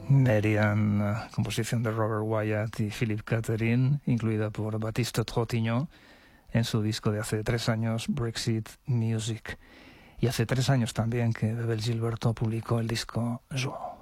Marianne, composición de Robert Wyatt y Philippe Catherine, incluida por Baptiste Trottignon en su disco de hace 3 años, Brexit Music. Y hace 3 años también que Bebel Gilberto publicó el disco João.